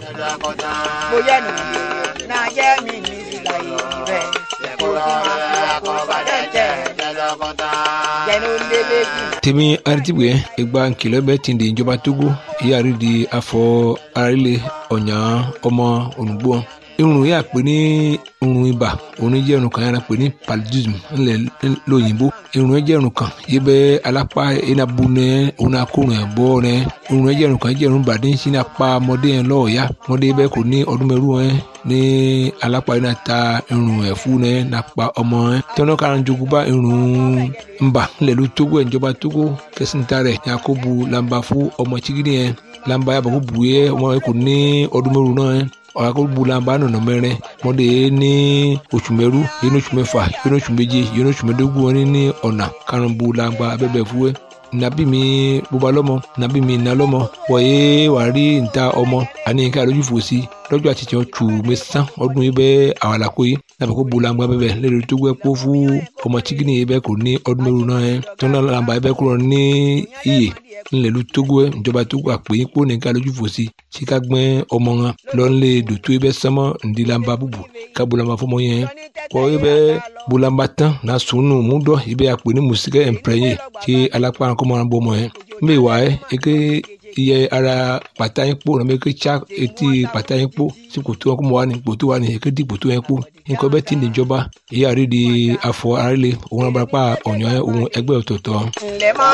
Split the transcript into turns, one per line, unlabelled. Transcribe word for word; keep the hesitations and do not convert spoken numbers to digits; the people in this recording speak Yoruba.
bóyá nù náà jẹ́ mi ní ìlà ìbẹ̀ kò sí máa fi ọkọ̀ bàdẹ́ jẹ́ jẹ́nu lélẹ́bí.
tèmi aritibue ìgbà nkìlọ̀ bẹ́ẹ̀ ti di ìjọba Togo ìyáàrí di afọ arílẹ̀ ọ̀nyà ọmọ olùgbò irun yà pé ní irun ibà òun jẹ́ irun kan yàrá pé ní paludism ńlẹ̀ lóyìnbó irun jẹ́ irun kan yìí bẹ́ alápá enabu nẹ òun akórun ẹ̀ bọ́ nẹ irun jẹ́ irun kan jẹ́ irun bàdé ń sin apá ọmọdé yẹn lọ́ọ̀ọ́yá ọmọdé bẹ́ẹ̀ kò ní ọdún mẹ́rù ẹ̀ ní alápá yẹn náà ta irun ẹ̀ fún ẹ̀ nàpa ọmọ ẹ̀ tọ́nà kára jogun bá irun ńbà ńlẹ̀ ló Togo ìjọba Togo kẹsìntà rẹ̀ yakubu lamba fún ọmọ chigidi yẹn lamba yàbọ̀ kó bu yẹ ọmọ yẹn kò ní ọdún mẹ́rù náà ẹ̀ ọ̀làkọ̀gbọ̀làmbà nọ̀nà mẹ́rin mọ́dé ní oṣù mẹ́rú yẹn oṣù mẹ́fà yẹn oṣù méje yẹn oṣù mẹ́dógún wọn ní ọ̀nà karùnbọ̀làmbà abẹ́bẹ̀ fúwẹ́ nàbí mi bóba lọ́mọ nàbí mi nà lọ́mọ wọ̀nyé wà rí níta ọmọ àní nǹkan àlójú fò sí lọ́jọ́ àtijọ́ tù mẹ́sàn ọdún yìí bẹ́ẹ̀ àwàlàkó yìí nàbẹ̀ kó bọ̀làmbà bẹ́bẹ̀ lẹ́rìí tó gbẹ́ kó fún ọmọ chikini yìí bẹ́ẹ̀ kò ní ọdún mẹ́rù náà yẹn tó náà làǹbà yìí bẹ́ẹ̀ kúrò ní iyè ńlẹ̀lú Togo ẹ̀ ìjọba Togo àpèyìn kó nìkan lójú fò sí sika gbẹ́ ọmọ wọn lọ́nlẹ̀ dòtó ẹ bẹ́ sánmọ́ ndílamba búbu ká bolamba fọmọ yẹn kọ́ ẹ bẹ́ bolamba tán náà sùnù múdọ̀ ẹ bẹ́ àpè ní mùsíkẹ́ ẹ̀ǹpẹ̀rẹ̀yẹ kí alápá kọ́ máa bọ́ ọmọ yẹn ń bẹ̀ wá ẹ ẹ ké iye ara pàtà yín kpó nàbẹ ké tsa etí pàtà yín kpó sí kòtò wọn kó mọ wá ní kòtò wá ní ẹ ké di kòtò yẹn kpó nǹkan bẹ́ẹ̀ tí ní ìjọba ìyá rí di afọ arílẹ̀ òun abarapá ọ̀nyọ́ òun ẹgbẹ́ ọ̀tọ̀ọ̀tọ̀.
ǹlẹ́ máa